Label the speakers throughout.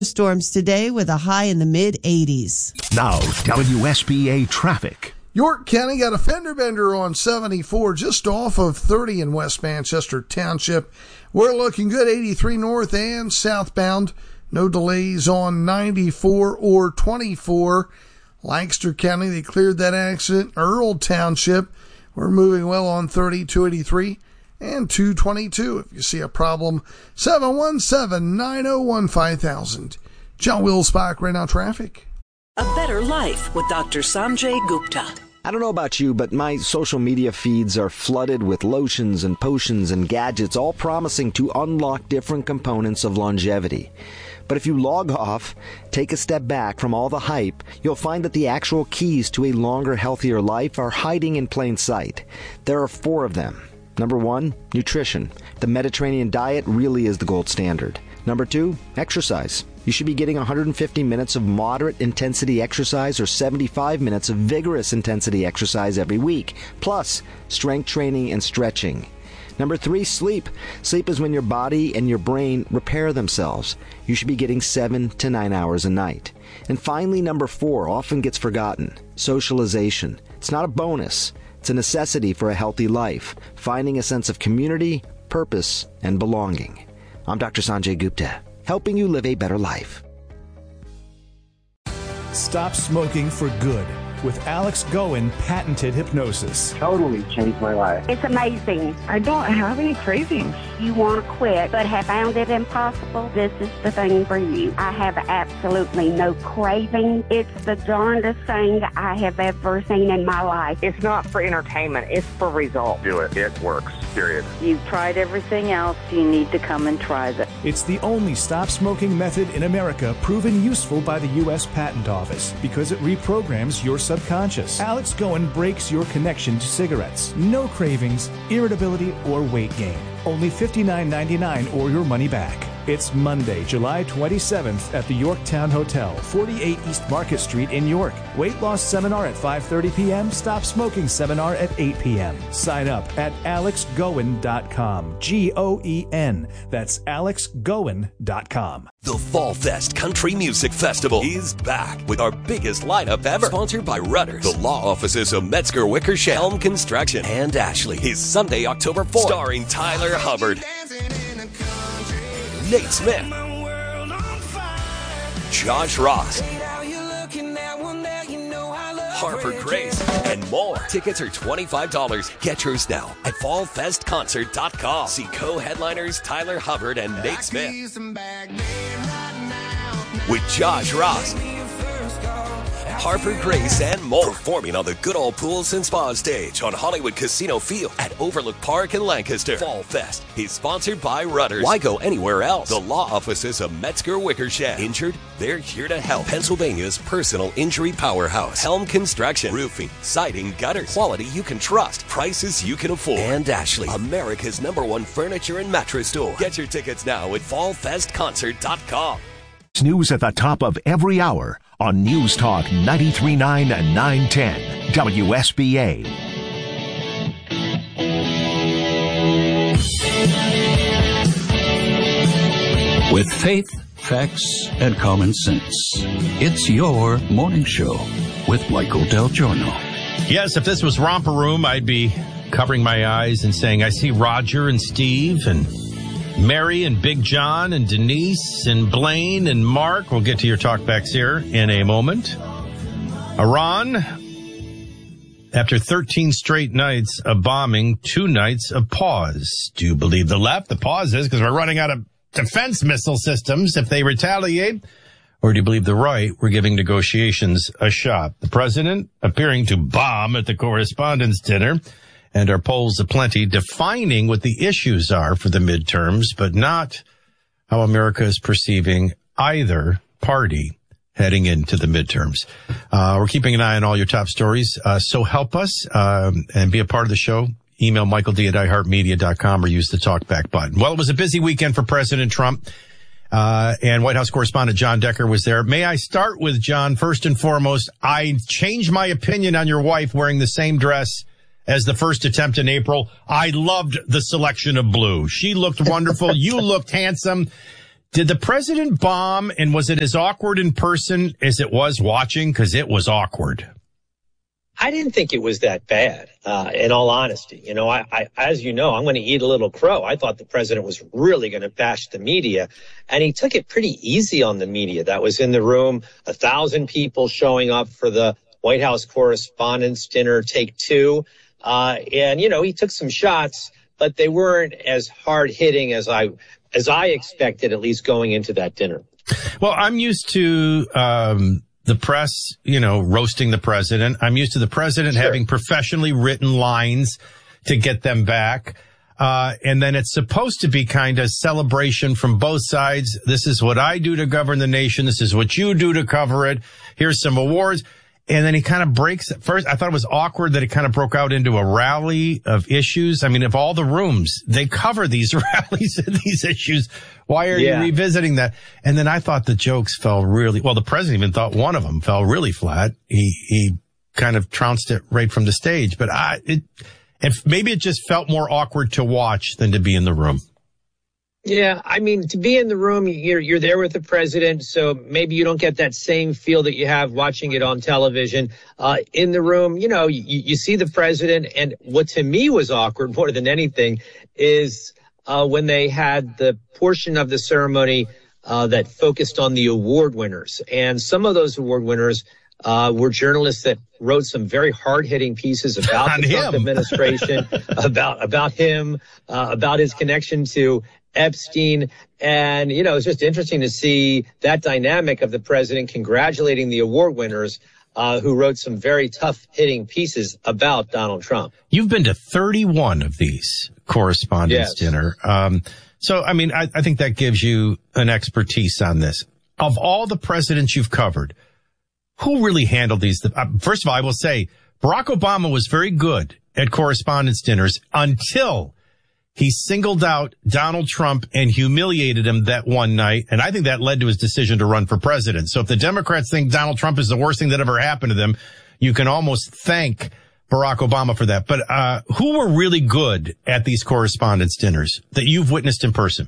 Speaker 1: Storms today with a high in the mid-80s.
Speaker 2: Now, WSBA traffic.
Speaker 3: York County got a fender bender on 74 just off of 30 in West Manchester Township. We're looking good 83 north and southbound. No delays on 94 or 24. Lancaster County, they cleared that accident. Earl Township, we're moving well on 30, 283 and 222. If you see a problem, 717-901-5000. John Wills-Bach, right now traffic.
Speaker 4: A better life with Dr. Sanjay Gupta.
Speaker 5: I don't know about you, but my social media feeds are flooded with lotions and potions and gadgets, all promising to unlock different components of longevity. But if you log off, take a step back from all the hype, you'll find that the actual keys to a longer, healthier life are hiding in plain sight. There are 4 of them. Number 1, nutrition. The Mediterranean diet really is the gold standard. Number 2, exercise. You should be getting 150 minutes of moderate intensity exercise or 75 minutes of vigorous intensity exercise every week, plus strength training and stretching. Number 3, sleep. Sleep is when your body and your brain repair themselves. You should be getting 7 to 9 hours a night. And finally, number 4 often gets forgotten. Socialization. It's not a bonus. It's a necessity for a healthy life, finding a sense of community, purpose, and belonging. I'm Dr. Sanjay Gupta, helping you live a better life.
Speaker 6: Stop smoking for good with Alex Goen patented hypnosis.
Speaker 7: Totally changed my life.
Speaker 8: It's amazing.
Speaker 9: I don't have any cravings.
Speaker 8: You want to quit but have found it impossible? This is the thing for you. I have absolutely no craving. It's the darndest thing I have ever seen in my life.
Speaker 7: It's not for entertainment. It's for results.
Speaker 10: Do it. It works. Period.
Speaker 11: You've tried everything else. You need to come and try this.
Speaker 6: It's the only stop smoking method in America proven useful by the U.S. Patent Office because it reprograms your subconscious. Alex Goen breaks your connection to cigarettes. No cravings, irritability, or weight gain. Only $59.99 or your money back. It's Monday, July 27th at the Yorktown Hotel, 48 East Market Street in York. Weight loss seminar at 5:30 p.m. Stop smoking seminar at 8 p.m. Sign up at alexgoen.com. Goen. That's alexgoen.com.
Speaker 12: The Fall Fest Country Music Festival is back with our biggest lineup ever. Sponsored by Rudders, the law offices of Metzger Wickersham, Helm Construction, and Ashley. Is Sunday, October 4th. Starring Tyler Hubbard, Nate Smith, Josh Ross, Harper Grace, and more. Tickets are $25. Get yours now at fallfestconcert.com. See co-headliners Tyler Hubbard and Nate Smith with Josh Ross, Harper Grace, and more. Performing on the Good Old Pools and Spa stage on Hollywood Casino Field at Overlook Park in Lancaster. Fall Fest is sponsored by Rudders. Why go anywhere else? The law offices of Metzger Wickersham. Injured? They're here to help. Pennsylvania's personal injury powerhouse. Helm Construction. Roofing, siding, gutters. Quality you can trust. Prices you can afford. And Ashley, America's #1 furniture and mattress store. Get your tickets now at fallfestconcert.com.
Speaker 2: News at the top of every hour on News Talk 93.9 and 910 WSBA.
Speaker 13: With faith, facts, and common sense, it's your morning show with Michael Del Giorno.
Speaker 14: Yes, if this was Romper Room, I'd be covering my eyes and saying, I see Roger and Steve and Mary and Big John and Denise and Blaine and Mark. We'll get to your talkbacks here in a moment. Iran, after 13 straight nights of bombing, 2 nights of pause. Do you believe the left? The pause is because we're running out of defense missile systems if they retaliate. Or do you believe the right? We're giving negotiations a shot. The president appearing to bomb at the correspondents' dinner. And our polls aplenty defining what the issues are for the midterms, but not how America is perceiving either party heading into the midterms. We're keeping an eye on all your top stories. So help us and be a part of the show. Email michaeld@iheartmedia.com or use the talkback button. Well, it was a busy weekend for President Trump. And White House correspondent John Decker was there. May I start with, John, first and foremost, I changed my opinion on your wife wearing the same dress as the first attempt in April. I loved the selection of blue. She looked wonderful. You looked handsome. Did the president bomb, and was it as awkward in person as it was watching? Because it was awkward.
Speaker 10: I didn't think it was that bad, in all honesty. You know, I as you know, I'm going to eat a little crow. I thought the president was really going to bash the media, and he took it pretty easy on the media that was in the room. 1,000 people showing up for the White House Correspondents' Dinner, Take Two. And, you know, he took some shots, but they weren't as hard-hitting as I expected, at least going into that dinner.
Speaker 14: Well, I'm used to the press, you know, roasting the president. I'm used to the president having professionally written lines to get them back. And then it's supposed to be kind of celebration from both sides. This is what I do to govern the nation. This is what you do to cover it. Here's some awards. And then he kind of breaks it. First, I thought it was awkward that it kind of broke out into a rally of issues. I mean, of all the rooms, they cover these rallies and these issues. Why are you revisiting that? And then I thought the jokes fell really, well, the president even thought one of them fell really flat. He kind of trounced it right from the stage. But maybe it just felt more awkward to watch than to be in the room.
Speaker 10: Yeah, I mean, to be in the room, you're there with the president, so maybe you don't get that same feel that you have watching it on television. In the room, you know, you see the president, and what to me was awkward more than anything is when they had the portion of the ceremony that focused on the award winners. And some of those award winners were journalists that wrote some very hard-hitting pieces about the Trump administration, about him, about his connection to Epstein. And, you know, it's just interesting to see that dynamic of the president congratulating the award winners who wrote some very tough-hitting pieces about Donald Trump.
Speaker 14: You've been to 31 of these Correspondents' Dinner. So, I mean, I think that gives you an expertise on this. Of all the presidents you've covered, who really handled these? First of all, I will say Barack Obama was very good at Correspondents' Dinners until he singled out Donald Trump and humiliated him that one night. And I think that led to his decision to run for president. So if the Democrats think Donald Trump is the worst thing that ever happened to them, you can almost thank Barack Obama for that. But who were really good at these Correspondents' Dinners that you've witnessed in person?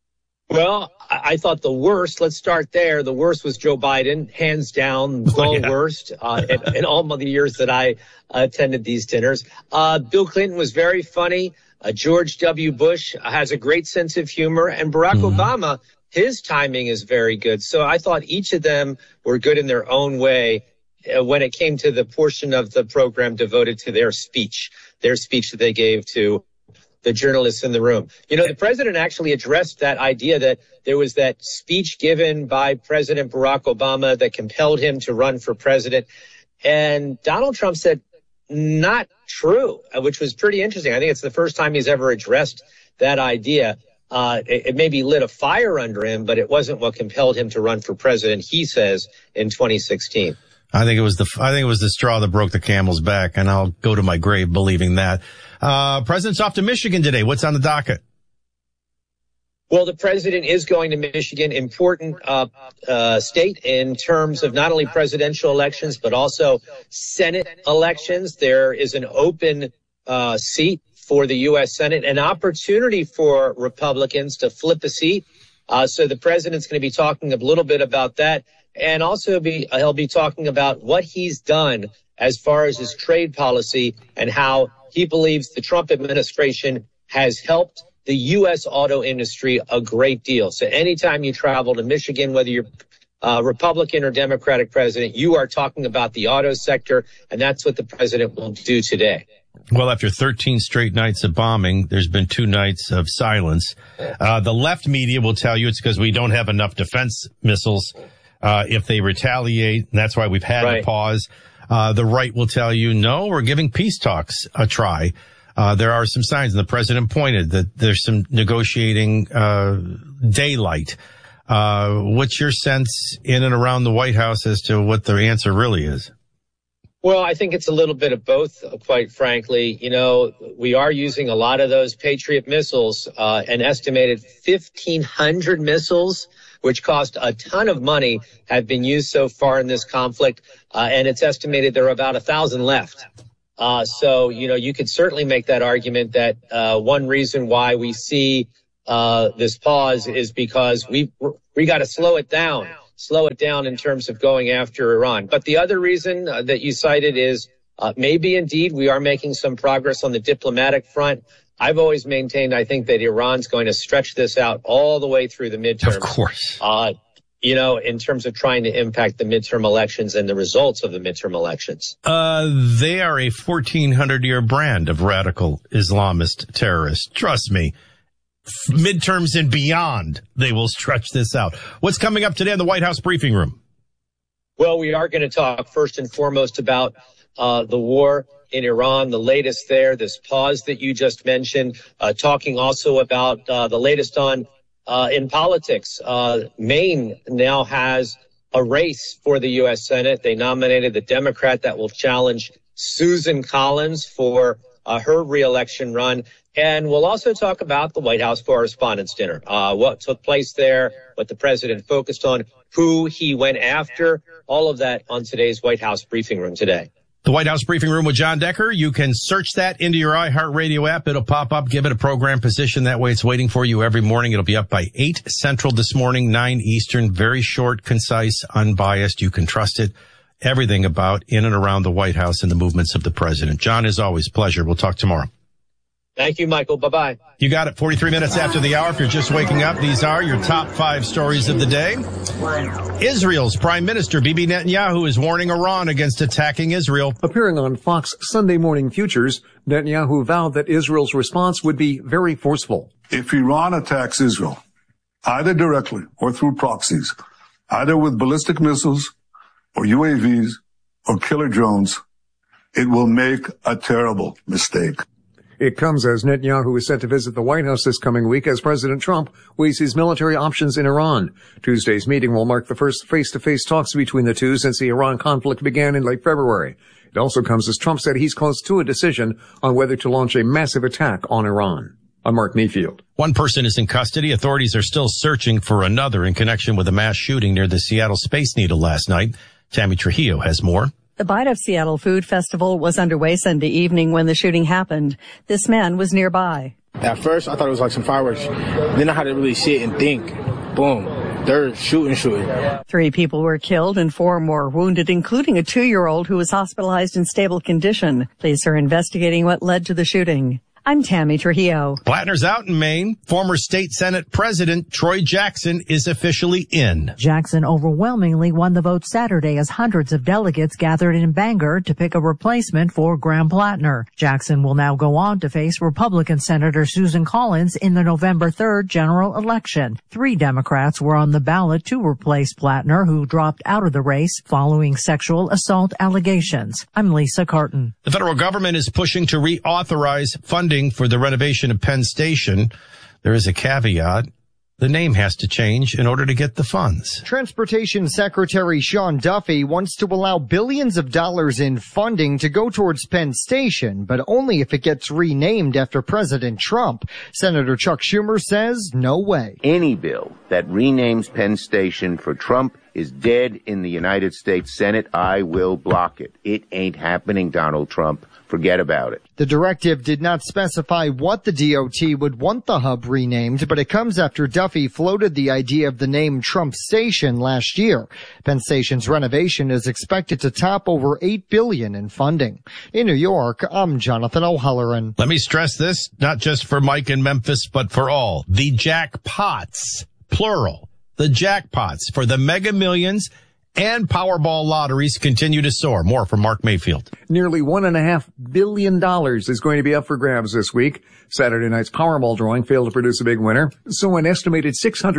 Speaker 10: Well, I thought the worst, let's start there. The worst was Joe Biden, hands down, the worst in all the years that I attended these dinners. Bill Clinton was very funny. George W. Bush has a great sense of humor, and Barack Obama, his timing is very good. So I thought each of them were good in their own way when it came to the portion of the program devoted to their speech that they gave to the journalists in the room. You know, the president actually addressed that idea that there was that speech given by President Barack Obama that compelled him to run for president. And Donald Trump said, not true, which was pretty interesting. I think it's the first time he's ever addressed that idea. It maybe lit a fire under him, but it wasn't what compelled him to run for president, he says, in 2016.
Speaker 14: I think it was the straw that broke the camel's back, and I'll go to my grave believing that. President's off to Michigan today. What's on the docket?
Speaker 10: Well, the president is going to Michigan, important state in terms of not only presidential elections, but also Senate elections. There is an open seat for the U.S. Senate, an opportunity for Republicans to flip a seat. So the president's going to be talking a little bit about that. And also he'll be talking about what he's done as far as his trade policy and how he believes the Trump administration has helped the U.S. auto industry a great deal. So anytime you travel to Michigan, whether you're Republican or Democratic president, you are talking about the auto sector, and that's what the president will do today.
Speaker 14: Well, after 13 straight nights of bombing, there's been 2 nights of silence. The left media will tell you it's because we don't have enough defense missiles if they retaliate, and that's why we've had to pause. The right will tell you, no, we're giving peace talks a try. There are some signs, and the president pointed that there's some negotiating daylight. What's your sense in and around the White House as to what the answer really is?
Speaker 10: Well, I think it's a little bit of both, quite frankly. You know, we are using a lot of those Patriot missiles, an estimated 1,500 missiles, which cost a ton of money, have been used so far in this conflict. And it's estimated there are about 1,000 left. So, you know, you could certainly make that argument that one reason why we see this pause is because we got to slow it down in terms of going after Iran. But the other reason that you cited is maybe indeed we are making some progress on the diplomatic front. I've always maintained, I think, that Iran's going to stretch this out all the way through the midterms.
Speaker 14: Of course.
Speaker 10: In terms of trying to impact the midterm elections and the results of the midterm elections.
Speaker 14: They are a 1,400-year brand of radical Islamist terrorists. Trust me. Midterms and beyond, they will stretch this out. What's coming up today in the White House briefing room?
Speaker 10: Well, we are going to talk first and foremost about the war in Iran, the latest there, this pause that you just mentioned, talking also about the latest on in politics. Maine now has a race for the U.S. Senate. They nominated the Democrat that will challenge Susan Collins for her reelection run. And we'll also talk about the White House Correspondents' Dinner, what took place there, what the president focused on, who he went after, all of that on today's White House briefing room today.
Speaker 14: The White House briefing room with John Decker. You can search that into your iHeartRadio app. It'll pop up. Give it a program position. That way it's waiting for you every morning. It'll be up by 8 Central this morning, 9 Eastern. Very short, concise, unbiased. You can trust it. Everything about in and around the White House and the movements of the president. John, as always, pleasure. We'll talk tomorrow.
Speaker 10: Thank you, Michael. Bye-bye.
Speaker 14: You got it. 43 minutes after the hour. If you're just waking up, these are your top 5 stories of the day. Israel's Prime Minister Bibi Netanyahu is warning Iran against attacking Israel.
Speaker 15: Appearing on Fox Sunday Morning Futures, Netanyahu vowed that Israel's response would be very forceful.
Speaker 16: If Iran attacks Israel, either directly or through proxies, either with ballistic missiles or UAVs or killer drones, it will make a terrible mistake.
Speaker 15: It comes as Netanyahu is set to visit the White House this coming week as President Trump weighs his military options in Iran. Tuesday's meeting will mark the first face-to-face talks between the two since the Iran conflict began in late February. It also comes as Trump said he's close to a decision on whether to launch a massive attack on Iran. I'm Mark Mayfield.
Speaker 14: One person is in custody. Authorities are still searching for another in connection with a mass shooting near the Seattle Space Needle last night. Tammy Trujillo has more.
Speaker 17: The Bite of Seattle Food Festival was underway Sunday evening when the shooting happened. This man was nearby.
Speaker 18: At first, I thought it was like some fireworks. Then I had to really sit and think. Boom. They're shooting.
Speaker 17: 3 people were killed and 4 more wounded, including a 2-year-old who was hospitalized in stable condition. Police are investigating what led to the shooting. I'm Tammy Trujillo.
Speaker 14: Plattner's out in Maine. Former state Senate President Troy Jackson is officially in.
Speaker 19: Jackson overwhelmingly won the vote Saturday as hundreds of delegates gathered in Bangor to pick a replacement for Graham Plattner. Jackson will now go on to face Republican Senator Susan Collins in the November 3rd general election. 3 Democrats were on the ballot to replace Plattner, who dropped out of the race following sexual assault allegations. I'm Lisa Carton.
Speaker 14: The federal government is pushing to reauthorize funding for the renovation of Penn Station. There is a caveat. The name has to change in order to get the funds.
Speaker 20: Transportation Secretary Sean Duffy wants to allow billions of dollars in funding to go towards Penn Station, but only if it gets renamed after President Trump. Senator Chuck Schumer says no way.
Speaker 21: Any bill that renames Penn Station for Trump is dead in the United States Senate. I will block it. It ain't happening, Donald Trump. Forget about it.
Speaker 20: The directive did not specify what the DOT would want the hub renamed, but it comes after Duffy floated the idea of the name Trump Station last year. Penn Station's renovation is expected to top over $8 billion in funding. In New York, I'm Jonathan O'Halloran.
Speaker 14: Let me stress this, not just for Mike in Memphis, but for all. The jackpots, plural, the jackpots for the Mega Millions and Powerball lotteries continue to soar. More from Mark Mayfield.
Speaker 15: Nearly $1.5 billion is going to be up for grabs this week. Saturday night's Powerball drawing failed to produce a big winner, so an estimated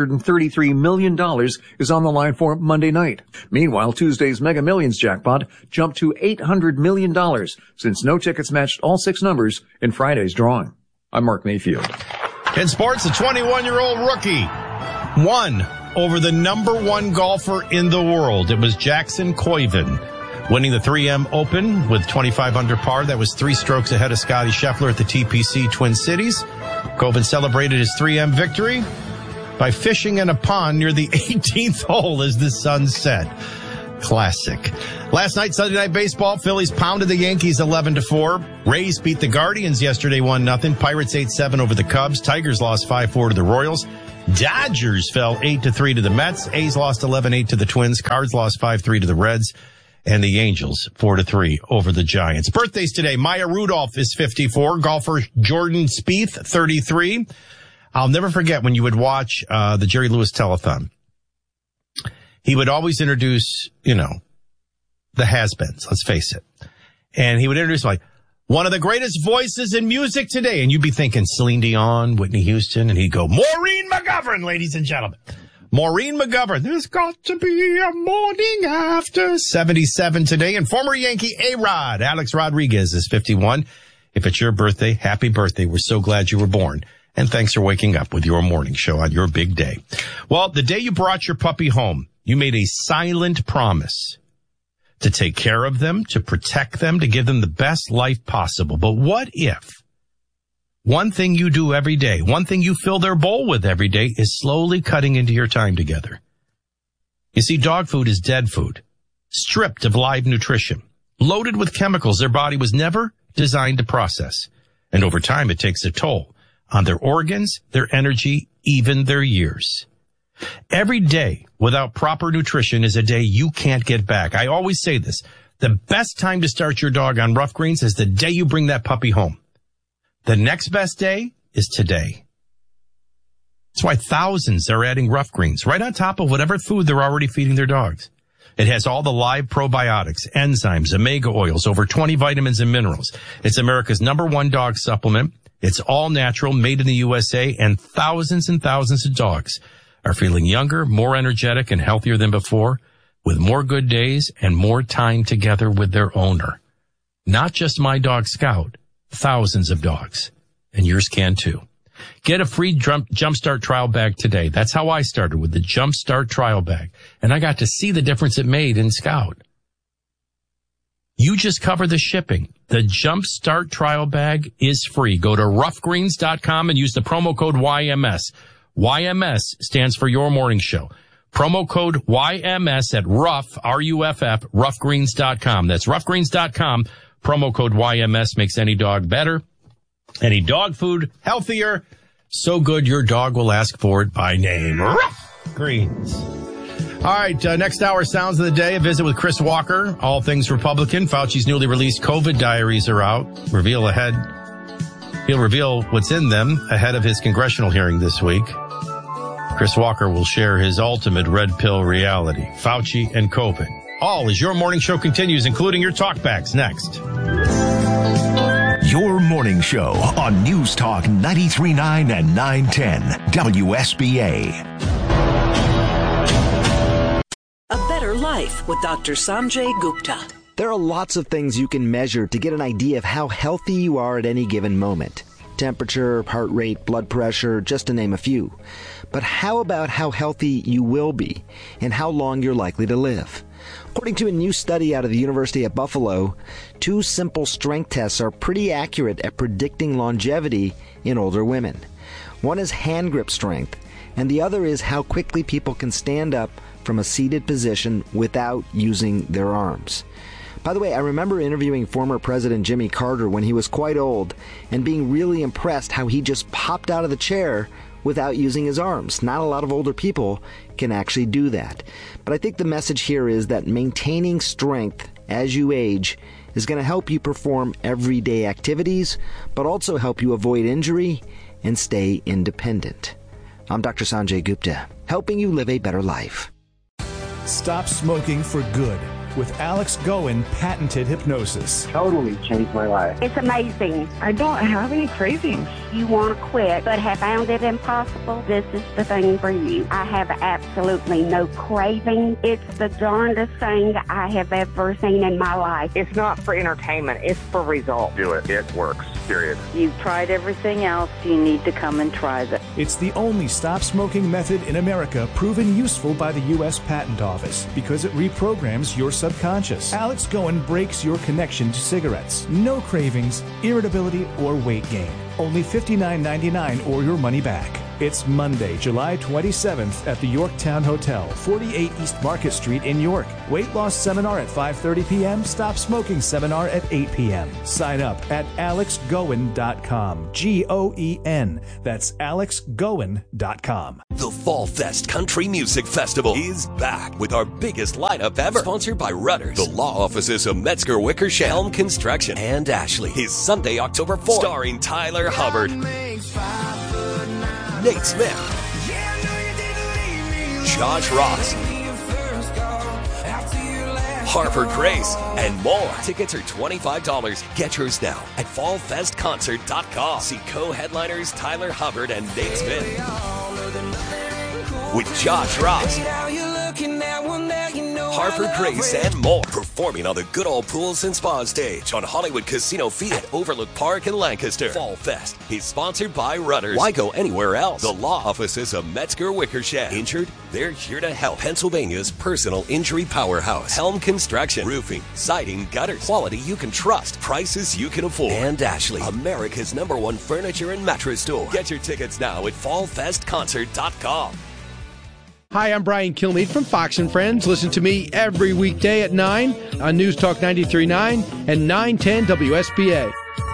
Speaker 15: $633 million is on the line for Monday night. Meanwhile, Tuesday's Mega Millions jackpot jumped to $800 million since no tickets matched all 6 numbers in Friday's drawing. I'm Mark Mayfield.
Speaker 14: In sports, a 21-year-old rookie won over the number 1 golfer in the world. It was Jackson Koivin, winning the 3M Open with 25 under par. That was 3 strokes ahead of Scotty Scheffler at the TPC Twin Cities. Koivin celebrated his 3M victory by fishing in a pond near the 18th hole as the sun set. Classic. Last night, Sunday Night Baseball, Phillies pounded the Yankees 11-4. Rays beat the Guardians yesterday 1-0. Pirates 8-7 over the Cubs. Tigers lost 5-4 to the Royals. Dodgers fell 8-3 to the Mets. A's lost 11-8 to the Twins. Cards lost 5-3 to the Reds. And the Angels 4-3 over the Giants. Birthdays today. Maya Rudolph is 54. Golfer Jordan Spieth, 33. I'll never forget when you would watch the Jerry Lewis telethon. He would always introduce, the has-beens, let's face it. And he would introduce like, one of the greatest voices in music today. And you'd be thinking Celine Dion, Whitney Houston, and he'd go, Maureen McGovern, ladies and gentlemen. Maureen McGovern, there's got to be a morning after. 77 today. And former Yankee A-Rod, Alex Rodriguez, is 51. If it's your birthday, happy birthday. We're so glad you were born. And thanks for waking up with your morning show on your big day. Well, the day you brought your puppy home, you made a silent promise to take care of them, to protect them, to give them the best life possible. But what if one thing you do every day, one thing you fill their bowl with every day is slowly cutting into your time together? You see, dog food is dead food, stripped of live nutrition, loaded with chemicals their body was never designed to process. And over time, it takes a toll on their organs, their energy, even their years. Every day without proper nutrition is a day you can't get back. I always say this. The best time to start your dog on Rough Greens is the day you bring that puppy home. The next best day is today. That's why thousands are adding Rough Greens right on top of whatever food they're already feeding their dogs. It has all the live probiotics, enzymes, omega oils, over 20 vitamins and minerals. It's America's #1 dog supplement. It's all natural, made in the USA, and thousands of dogs are feeling younger, more energetic, and healthier than before, with more good days and more time together with their owner. Not just my dog Scout, thousands of dogs. And yours can too. Get a free Jumpstart trial bag today. That's how I started, with the Jumpstart trial bag. And I got to see the difference it made in Scout. You just cover the shipping. The Jumpstart trial bag is free. Go to roughgreens.com and use the promo code YMS. YMS stands for Your Morning Show. Promo code YMS at R-U-F-F, roughgreens.com. That's roughgreens.com. Promo code YMS makes any dog better, any dog food healthier, so good your dog will ask for it by name. Rough Greens. All right, next hour, Sounds of the Day, a visit with Chris Walker, all things Republican. Fauci's newly released COVID diaries are out. He'll reveal what's in them ahead of his congressional hearing this week. Chris Walker will share his ultimate red pill reality, Fauci and COVID. All as your morning show continues, including your talkbacks next.
Speaker 2: Your morning show on News Talk 93.9 and 910 WSBA.
Speaker 4: A Better Life with Dr. Sanjay Gupta.
Speaker 5: There are lots of things you can measure to get an idea of how healthy you are at any given moment. Temperature, heart rate, blood pressure, just to name a few. But how about how healthy you will be and how long you're likely to live? According to a new study out of the University at Buffalo, 2 simple strength tests are pretty accurate at predicting longevity in older women. One is hand grip strength, and the other is how quickly people can stand up from a seated position without using their arms. By the way, I remember interviewing former President Jimmy Carter when he was quite old and being really impressed how he just popped out of the chair without using his arms. Not a lot of older people can actually do that. But I think the message here is that maintaining strength as you age is going to help you perform everyday activities, but also help you avoid injury and stay independent. I'm Dr. Sanjay Gupta, helping you live a better life.
Speaker 6: Stop smoking for good with Alex Goen patented hypnosis.
Speaker 7: Totally changed my life.
Speaker 8: It's amazing.
Speaker 9: I don't have any cravings.
Speaker 8: You want to quit, but have found it impossible? This is the thing for you. I have absolutely no craving. It's the darndest thing I have ever seen in my life.
Speaker 7: It's not for entertainment. It's for results.
Speaker 21: Do it. It works. Period.
Speaker 11: You've tried everything else. You need to come and try this.
Speaker 6: It's the only stop smoking method in America proven useful by the U.S. Patent Office because it reprograms your subconscious. Alex Goen breaks your connection to cigarettes. No cravings, irritability, or weight gain. Only $59.99 or your money back. It's Monday, July 27th at the Yorktown Hotel, 48 East Market Street in York. Weight loss seminar at 5:30 p.m. Stop smoking seminar at 8 p.m. Sign up at alexgoen.com. Goen. That's alexgoen.com.
Speaker 12: The Fall Fest Country Music Festival is back with our biggest lineup ever. Sponsored by Rudders, the law offices of Metzger Wickersham, Helm Construction, and Ashley. Is Sunday, October 4th. Starring Tyler Hubbard, Nate Smith, Josh Ross, Harper Grace, and more. Tickets are $25. Get yours now at fallfestconcert.com. See co-headliners Tyler Hubbard and Nate Smith with Josh Ross, Harper Grace, and more. Performing on the Good Old Pools and Spa stage on Hollywood Casino Field at Overlook Park in Lancaster. Fall Fest is sponsored by Rudders. Why go anywhere else? The law offices of Metzger Wickersham. Injured? They're here to help. Pennsylvania's personal injury powerhouse. Helm Construction. Roofing, siding, gutters. Quality you can trust. Prices you can afford. And Ashley, America's #1 furniture and mattress store. Get your tickets now at fallfestconcert.com.
Speaker 1: Hi, I'm Brian Kilmeade from Fox & Friends. Listen to me every weekday at 9 on News Talk 93.9 and 910 WSBA.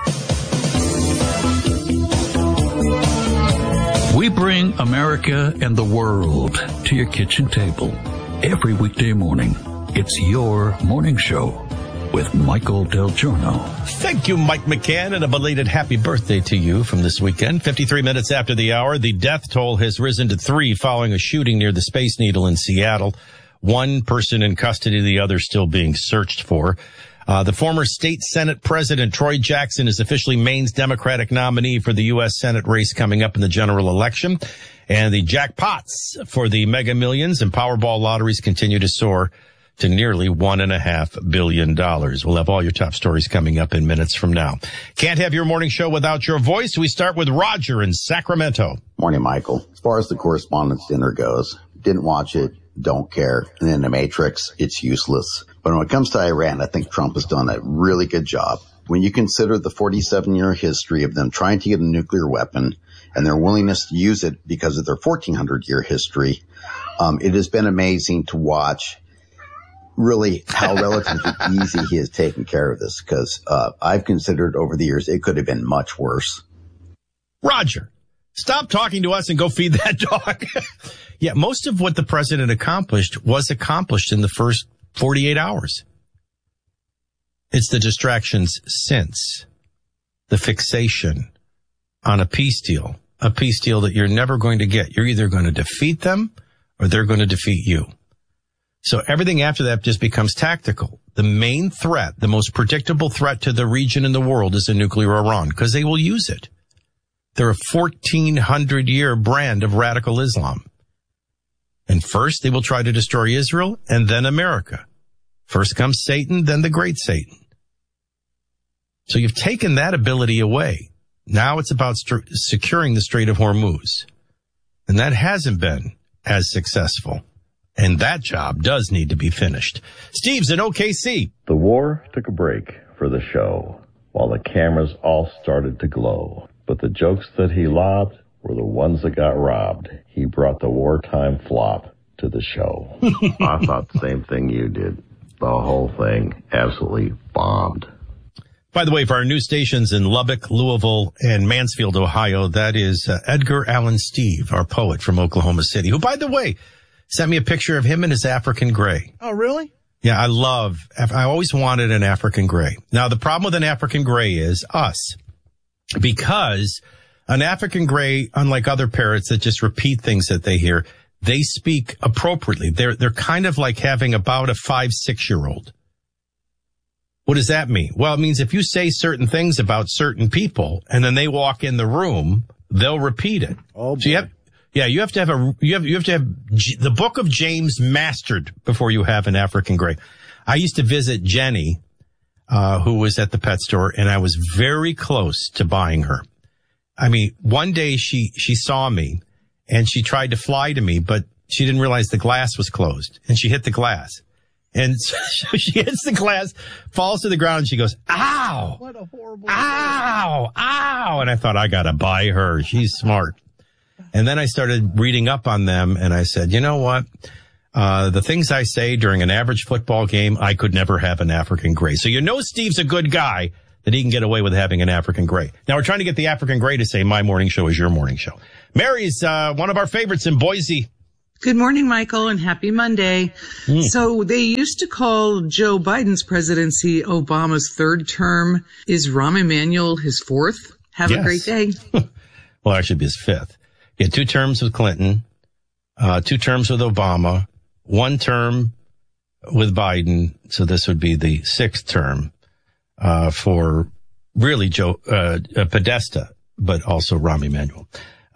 Speaker 13: We bring America and the world to your kitchen table every weekday morning. It's your morning show with Michael Del Giorno.
Speaker 14: Thank you, Mike McCann, and a belated happy birthday to you from this weekend. 53 minutes after the hour, the death toll has risen to 3 following a shooting near the Space Needle in Seattle. One person in custody, the other still being searched for. The former state Senate president, Troy Jackson, is officially Maine's Democratic nominee for the U.S. Senate race coming up in the general election. And the jackpots for the Mega Millions and Powerball lotteries continue to soar to nearly $1.5 billion. We'll have all your top stories coming up in minutes from now. Can't have your morning show without your voice. We start with Roger in Sacramento.
Speaker 22: Morning, Michael. As far as the Correspondents' Dinner goes, didn't watch it, don't care. And then The Matrix, it's useless. But when it comes to Iran, I think Trump has done a really good job. When you consider the 47-year history of them trying to get a nuclear weapon and their willingness to use it because of their 1,400-year history, it has been amazing to watch really how relatively easy he has taken care of this, because I've considered over the years it could have been much worse.
Speaker 14: Roger, stop talking to us and go feed that dog. Yeah, most of what the president accomplished was accomplished in the first 48 hours. It's the distractions since, the fixation on a peace deal that you're never going to get. You're either going to defeat them or they're going to defeat you. So everything after that just becomes tactical. The main threat, the most predictable threat to the region and the world is a nuclear Iran, because they will use it. They're a 1,400-year brand of radical Islam. And first they will try to destroy Israel and then America. First comes Satan, then the great Satan. So you've taken that ability away. Now it's about securing the Strait of Hormuz. And that hasn't been as successful. And that job does need to be finished. Steve's in OKC.
Speaker 23: The war took a break for the show while the cameras all started to glow. But the jokes that he lobbed were the ones that got robbed. He brought the wartime flop to the show. I thought the same thing you did. The whole thing absolutely bombed.
Speaker 14: By the way, for our news stations in Lubbock, Louisville, and Mansfield, Ohio, that is Edgar Allan Steve, our poet from Oklahoma City, who, by the way, sent me a picture of him in his African gray.
Speaker 1: Oh, really?
Speaker 14: Yeah, I always wanted an African gray. Now, the problem with an African gray is us. Because an African gray, unlike other parrots that just repeat things that they hear, they speak appropriately. They're kind of like having about a 5-6-year-old. What does that mean? Well, it means if you say certain things about certain people and then they walk in the room, they'll repeat it.
Speaker 1: Oh, boy.
Speaker 14: So you have to have the Book of James mastered before you have an African gray. I used to visit Jenny, who was at the pet store, and I was very close to buying her. I mean, one day she saw me and she tried to fly to me, but she didn't realize the glass was closed and she hit the glass. And so she hits the glass, falls to the ground, and she goes, ow!
Speaker 1: What a horrible
Speaker 14: ow! Ow! And I thought, I gotta buy her. She's smart. And then I started reading up on them, and I said, you know what? The things I say during an average football game, I could never have an African gray. So you know Steve's a good guy that he can get away with having an African gray. Now we're trying to get the African gray to say my morning show is your morning show. Mary's one of our favorites in Boise.
Speaker 3: Good morning, Michael, and happy Monday. So they used to call Joe Biden's presidency Obama's third term. Is Rahm Emanuel his fourth? Have a great day.
Speaker 14: Well, actually, it'd be his fifth. He had 2 terms with Clinton, 2 terms with Obama, 1 term with Biden. So this would be the 6th term for really Joe Podesta, but also Rahm Emanuel.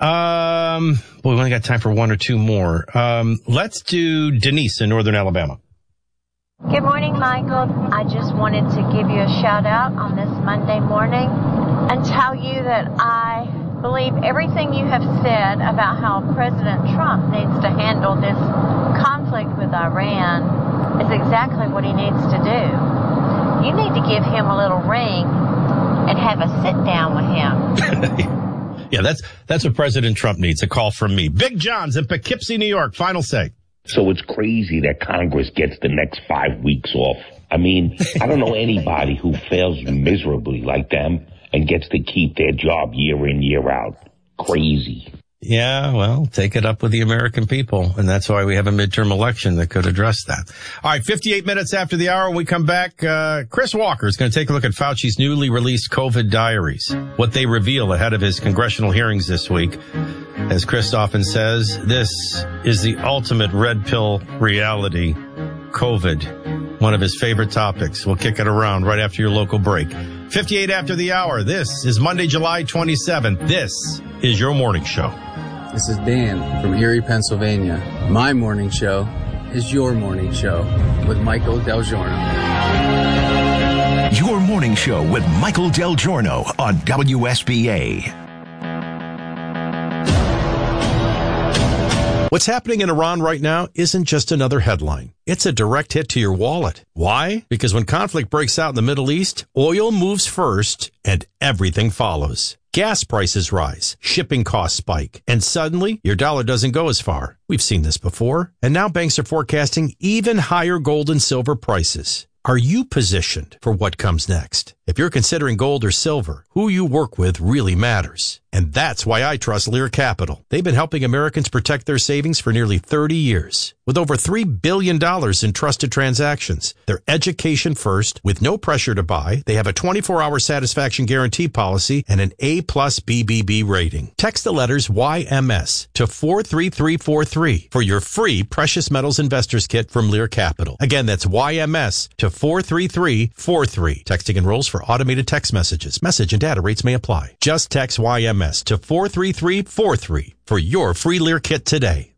Speaker 14: We only got time for 1 or 2 more. Let's do Denise in Northern Alabama.
Speaker 10: Good morning, Michael. I just wanted to give you a shout out on this Monday morning and tell you that I believe everything you have said about how President Trump needs to handle this conflict with Iran is exactly what he needs to do. You need to give him a little ring and have a sit down with him.
Speaker 14: Yeah, that's what President Trump needs, a call from me. Big John's in Poughkeepsie, New York. Final say.
Speaker 16: So it's crazy that Congress gets the next 5 weeks off. I mean, I don't know anybody who fails miserably like them and gets to keep their job year in, year out. Crazy.
Speaker 14: Yeah, well, take it up with the American people, and that's why we have a midterm election that could address that. All right, 58 minutes after the hour, when we come back, Chris Walker is going to take a look at Fauci's newly released COVID diaries, what they reveal ahead of his congressional hearings this week. As Chris often says, this is the ultimate red pill reality, COVID, one of his favorite topics. We'll kick it around right after your local break. 58 after the hour. This is Monday, July 27th. This is your morning show.
Speaker 24: This is Dan from Erie, Pennsylvania. My morning show is your morning show with Michael Del Giorno.
Speaker 2: Your morning show with Michael Del Giorno on WSBA.
Speaker 1: What's happening in Iran right now isn't just another headline. It's a direct hit to your wallet. Why? Because when conflict breaks out in the Middle East, oil moves first and everything follows. Gas prices rise, shipping costs spike, and suddenly your dollar doesn't go as far. We've seen this before, and now banks are forecasting even higher gold and silver prices. Are you positioned for what comes next? If you're considering gold or silver, who you work with really matters. And that's why I trust Lear Capital. They've been helping Americans protect their savings for nearly 30 years. With over $3 billion in trusted transactions, they're education first, with no pressure to buy. They have a 24-hour satisfaction guarantee policy and an A+ BBB rating. Text the letters YMS to 43343 for your free Precious Metals Investors Kit from Lear Capital. Again, that's YMS to 43343. Texting enrolls for automated text messages. Message and data rates may apply. Just text YMS to 43343 for your free Lear kit today.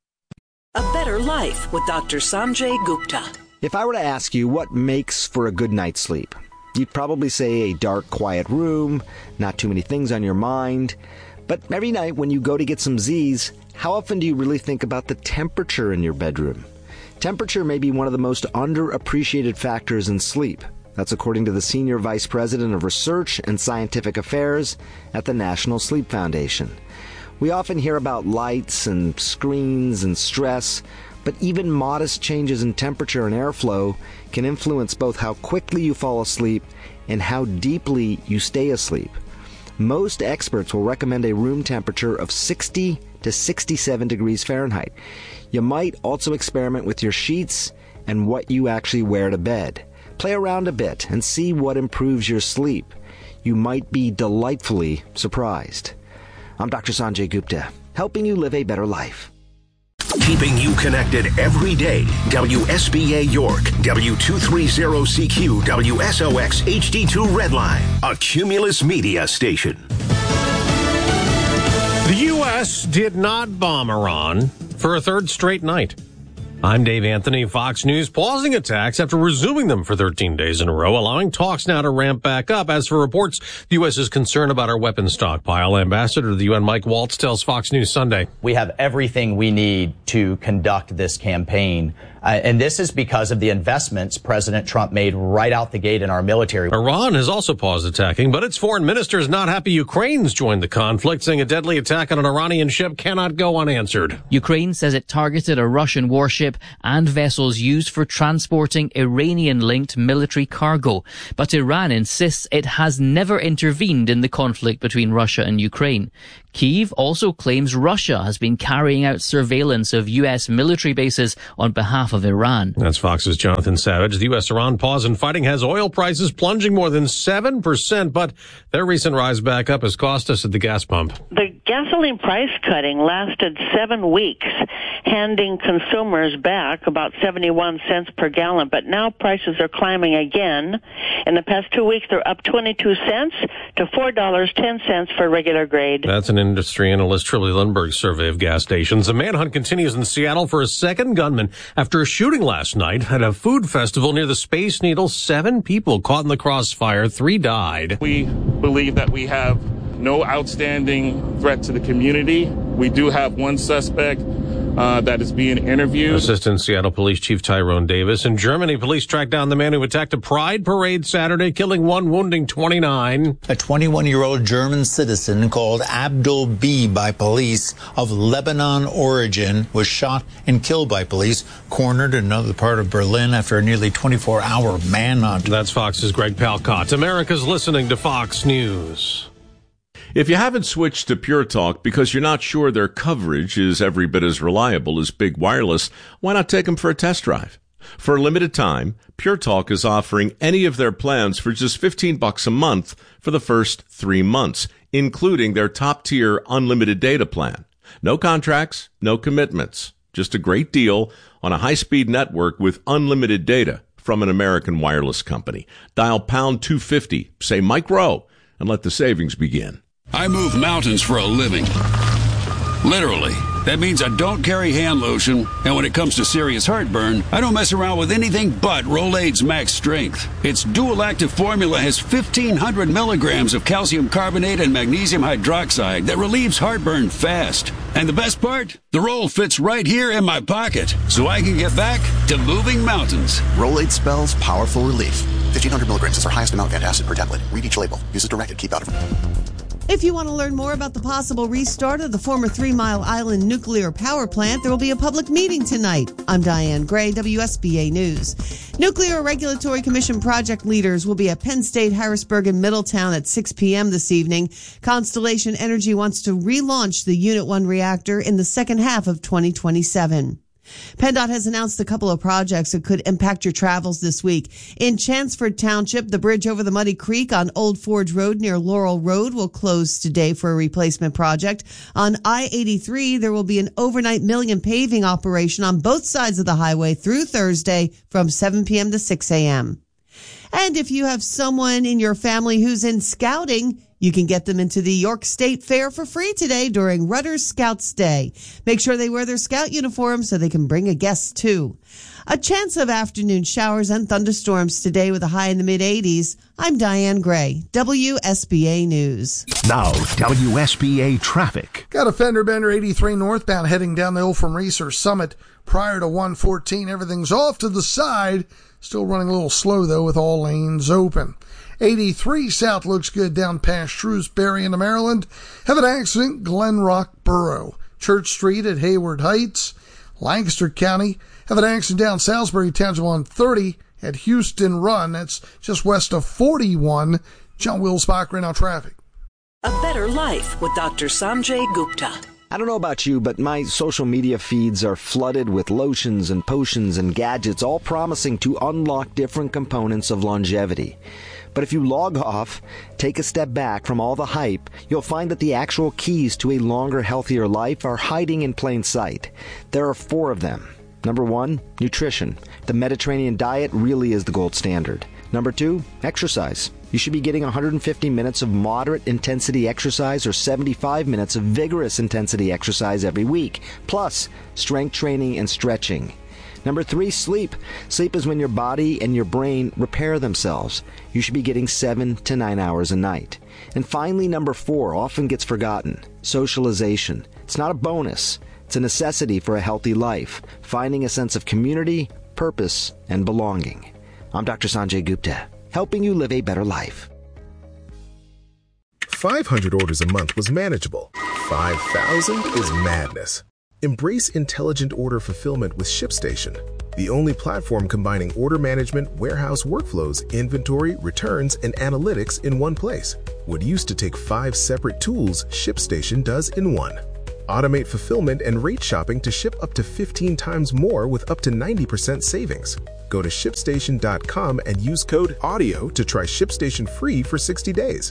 Speaker 4: A Better Life with Dr. Sanjay Gupta.
Speaker 5: If I were to ask you what makes for a good night's sleep, you'd probably say a dark, quiet room, not too many things on your mind. But every night when you go to get some Z's, how often do you really think about the temperature in your bedroom? Temperature may be one of the most underappreciated factors in sleep. That's according to the Senior Vice President of Research and Scientific Affairs at the National Sleep Foundation. We often hear about lights and screens and stress, but even modest changes in temperature and airflow can influence both how quickly you fall asleep and how deeply you stay asleep. Most experts will recommend a room temperature of 60 to 67 degrees Fahrenheit. You might also experiment with your sheets and what you actually wear to bed. Play around a bit and see what improves your sleep. You might be delightfully surprised. I'm Dr. Sanjay Gupta, helping you live a better life.
Speaker 2: Keeping you connected every day. WSBA York, W230CQ, WSOX HD2 Redline, a Cumulus Media station.
Speaker 25: The U.S. did not bomb Iran for a third straight night.
Speaker 17: I'm Dave Anthony. Fox News pausing attacks after resuming them for 13 days in a row, allowing talks now to ramp back up. As for reports, the U.S. is concerned about our weapons stockpile. Ambassador to the UN Mike Waltz tells Fox News Sunday.
Speaker 18: We have everything we need to conduct this campaign. And this is because of the investments President Trump made right out the gate in our military.
Speaker 17: Iran has also paused attacking, but its foreign minister is not happy Ukraine's joined the conflict, saying a deadly attack on an Iranian ship cannot go unanswered.
Speaker 19: Ukraine says it targeted a Russian warship and vessels used for transporting Iranian-linked military cargo. But Iran insists it has never intervened in the conflict between Russia and Ukraine. Kyiv also claims Russia has been carrying out surveillance of U.S. military bases on behalf of Iran.
Speaker 17: That's Fox's Jonathan Savage. The U.S.-Iran pause in fighting has oil prices plunging more than 7%, but their recent rise back up has cost us at the gas pump.
Speaker 20: The gasoline price cutting lasted 7 weeks, handing consumers back about 71 cents per gallon, but now prices are climbing again. In the past 2 weeks, they're up 22 cents to $4.10 for regular grade.
Speaker 17: That's an industry analyst Trilly Lindbergh's survey of gas stations. The manhunt continues in Seattle for a second gunman after a shooting last night at a food festival near the Space Needle. 7 people caught in the crossfire. 3 died.
Speaker 25: We believe that we have no outstanding threat to the community. We do have one suspect that is being interviewed.
Speaker 17: Assistant Seattle Police Chief Tyrone Davis. In Germany, police tracked down the man who attacked a pride parade Saturday, killing 1, wounding 29.
Speaker 26: A 21-year-old German citizen called Abdul B by police of Lebanon origin was shot and killed by police, cornered in another part of Berlin after a nearly 24-hour manhunt.
Speaker 17: That's Fox's Greg Palcott. America's listening to Fox News.
Speaker 27: If you haven't switched to Pure Talk because you're not sure their coverage is every bit as reliable as Big Wireless, why not take them for a test drive? For a limited time, Pure Talk is offering any of their plans for just $15 a month for the first 3 months, including their top-tier unlimited data plan. No contracts, no commitments. Just a great deal on a high-speed network with unlimited data from an American wireless company. Dial pound 250, say Mike Rowe, and let the savings begin.
Speaker 28: I move mountains for a living. Literally. That means I don't carry hand lotion, and when it comes to serious heartburn, I don't mess around with anything but Rolaids Max Strength. Its dual-active formula has 1,500 milligrams of calcium carbonate and magnesium hydroxide that relieves heartburn fast. And the best part? The roll fits right here in my pocket, so I can get back to moving mountains.
Speaker 29: Rolaids spells powerful relief. 1,500 milligrams is our highest amount of antacid per tablet. Read each label. Use as directed. Keep out of...
Speaker 30: If you want to learn more about the possible restart of the former 3 Mile Island nuclear power plant, there will be a public meeting tonight. I'm Diane Gray, WSBA News. Nuclear Regulatory Commission project leaders will be at Penn State, Harrisburg, and Middletown at 6 p.m. this evening. Constellation Energy wants to relaunch the Unit 1 reactor in the second half of 2027. PennDOT has announced a couple of projects that could impact your travels this week. In Chanceford Township, the bridge over the Muddy Creek on Old Forge Road near Laurel Road will close today for a replacement project. On I-83, there will be an overnight milling and paving operation on both sides of the highway through Thursday from 7 p.m. to 6 a.m. And if you have someone in your family who's in scouting, you can get them into the York State Fair for free today during Rutter's Scouts Day. Make sure they wear their scout uniform so they can bring a guest too. A chance of afternoon showers and thunderstorms today with a high in the mid-80s. I'm Diane Gray, WSBA News.
Speaker 2: Now, WSBA traffic.
Speaker 31: Got a fender bender 83 northbound heading down the hill from Research Summit prior to 114. Everything's off to the side. Still running a little slow, though, with all lanes open. 83 south looks good down past Shrewsbury into Maryland. Have an accident, Glen Rock Borough. Church Street at Hayward Heights. Lancaster County. Have an accident down Salisbury Township on 30 at Houston Run. That's just west of 41. John Wills-Bach, right now traffic.
Speaker 4: A better life with Dr. Sanjay Gupta.
Speaker 5: I don't know about you, but my social media feeds are flooded with lotions and potions and gadgets, all promising to unlock different components of longevity. But if you log off, take a step back from all the hype, you'll find that the actual keys to a longer, healthier life are hiding in plain sight. There are 4 of them. Number 1, nutrition. The Mediterranean diet really is the gold standard. Number 2, exercise. You should be getting 150 minutes of moderate intensity exercise or 75 minutes of vigorous intensity exercise every week, plus strength training and stretching. Number 3, sleep. Sleep is when your body and your brain repair themselves. You should be getting 7 to 9 hours a night. And finally, number 4 often gets forgotten. Socialization. It's not a bonus. It's a necessity for a healthy life, finding a sense of community, purpose, and belonging. I'm Dr. Sanjay Gupta, helping you live a better life.
Speaker 6: 500 orders a month was manageable. 5,000 is madness. Embrace intelligent order fulfillment with ShipStation, the only platform combining order management, warehouse workflows, inventory, returns, and analytics in one place. What used to take 5 separate tools, ShipStation does in one. Automate fulfillment and rate shopping to ship up to 15 times more with up to 90% savings. Go to ShipStation.com and use code AUDIO to try ShipStation free for 60 days.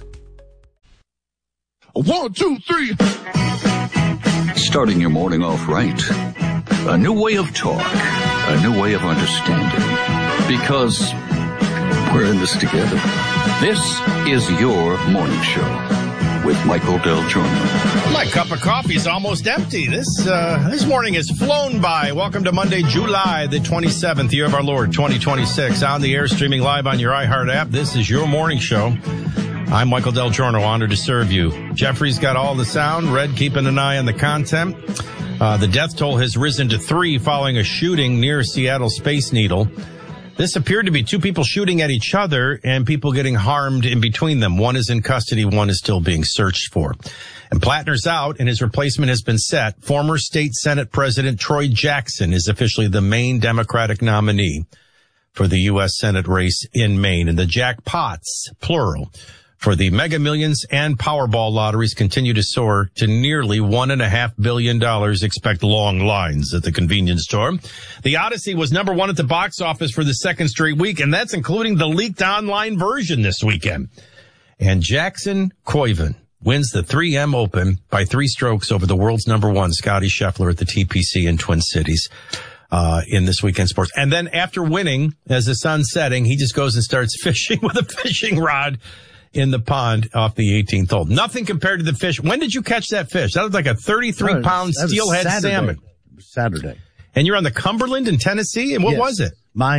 Speaker 28: 1, 2, 3. Starting your morning off right. A new way of talk. A new way of understanding. Because we're in this together. This is your morning show with Michael Del Giorno.
Speaker 14: My cup of coffee is almost empty. This morning has flown by. Welcome to Monday, July the 27th, year of our Lord, 2026. On the air, streaming live on your iHeart app. This is your morning show. I'm Michael Del Giorno, honored to serve you. Jeffrey's got all the sound. Red keeping an eye on the content. The death toll has risen to 3 following a shooting near Seattle Space Needle. This appeared to be 2 people shooting at each other and people getting harmed in between them. One is in custody, one is still being searched for. And Plattner's out and his replacement has been set. Former State Senate President Troy Jackson is officially the Maine Democratic nominee for the U.S. Senate race in Maine. And the jackpots, plural, for the Mega Millions and Powerball lotteries continue to soar to nearly $1.5 billion. Expect long lines at the convenience store. The Odyssey was number 1 at the box office for the 2nd straight week, and that's including the leaked online version this weekend. And Jackson Koivu wins the 3M Open by 3 strokes over the world's number 1, Scottie Scheffler, at the TPC in Twin Cities. In this weekend sports. And then after winning, as the sun's setting, he just goes and starts fishing with a fishing rod in the pond off the 18th hole. Nothing compared to the fish. When did you catch that fish? That was like a 33-pound steelhead salmon.
Speaker 7: Saturday.
Speaker 14: And you're on the Cumberland in Tennessee? And what was it?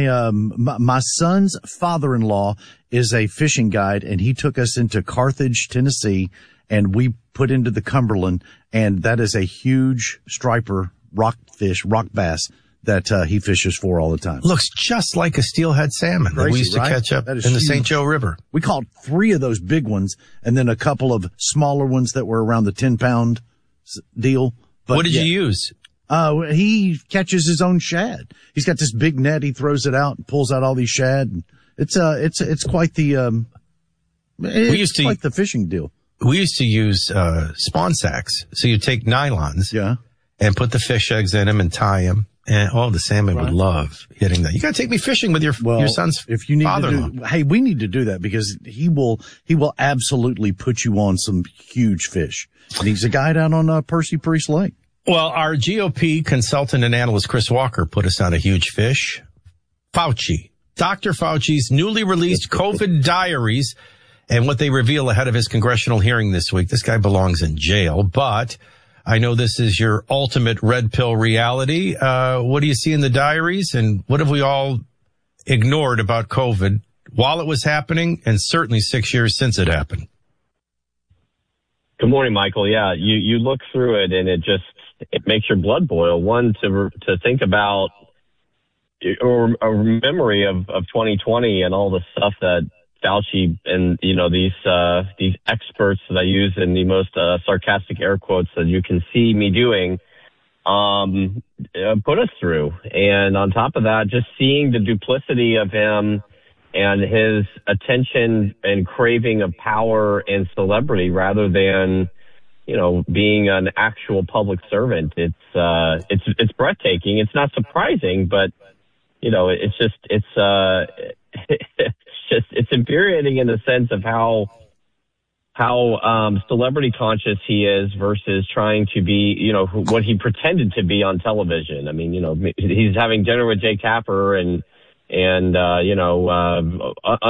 Speaker 7: My son's father-in-law is a fishing guide, and he took us into Carthage, Tennessee, and we put into the Cumberland, and that is a huge striper rock bass that he fishes for all the time.
Speaker 14: Looks just like a steelhead salmon that we used to catch up in the St. Joe River.
Speaker 7: We caught 3 of those big ones and then a couple of smaller ones that were around the 10-pound deal. But
Speaker 14: what did you use?
Speaker 7: He catches his own shad. He's got this big net. He throws it out and pulls out all these shad. It's quite the, quite the fishing deal.
Speaker 14: We used to use, spawn sacks. So you take nylons. And put the fish eggs in them and tie them. And the salmon would love hitting that. You got to take me fishing with your son's
Speaker 7: if you need
Speaker 14: father-in-law.
Speaker 7: Hey, we need to do that because he will absolutely put you on some huge fish. And he's a guide out on Percy Priest Lake.
Speaker 14: Well, our GOP consultant and analyst Chris Walker put us on a huge fish. Fauci. Dr. Fauci's newly released COVID diaries and what they reveal ahead of his congressional hearing this week. This guy belongs in jail, but I know this is your ultimate red pill reality. What do you see in the diaries, and what have we all ignored about COVID while it was happening, and certainly 6 years since it happened?
Speaker 8: Good morning, Michael. Yeah, you look through it, and it makes your blood boil. One, to think about or a memory of 2020 and all the stuff that Fauci and, these experts that I use in the most sarcastic air quotes that you can see me doing, put us through. And on top of that, just seeing the duplicity of him and his attention and craving of power and celebrity rather than, being an actual public servant. It's breathtaking. It's not surprising, but, it's infuriating in the sense of how celebrity conscious he is versus trying to be, what he pretended to be on television. I mean, he's having dinner with Jake Tapper and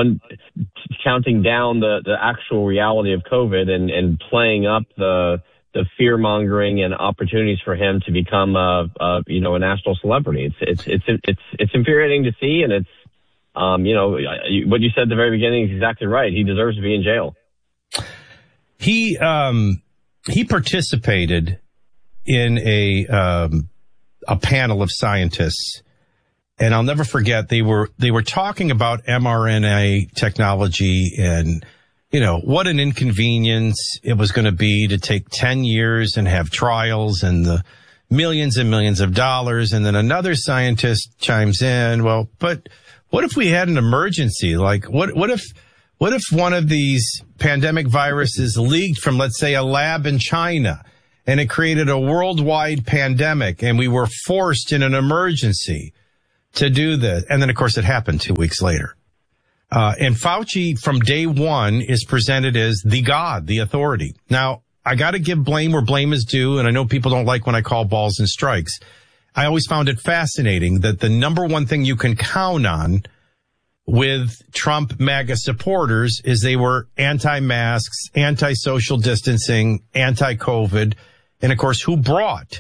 Speaker 8: counting down the actual reality of COVID and playing up the fear mongering and opportunities for him to become a national celebrity. It's infuriating to see, and it's what you said at the very beginning is exactly right. He deserves to be in jail.
Speaker 14: He participated in a panel of scientists, and I'll never forget they were talking about mRNA technology and what an inconvenience it was going to be to take 10 years and have trials and the millions and millions of dollars. And then another scientist chimes in, well, but what if we had an emergency? Like, what if one of these pandemic viruses leaked from, let's say, a lab in China, and it created a worldwide pandemic, and we were forced in an emergency to do this? And then, of course, it happened 2 weeks later. And Fauci from day one is presented as the God, the authority. Now, I got to give blame where blame is due. And I know people don't like when I call balls and strikes. I always found it fascinating that the number one thing you can count on with Trump MAGA supporters is they were anti-masks, anti-social distancing, anti-COVID. And of course, who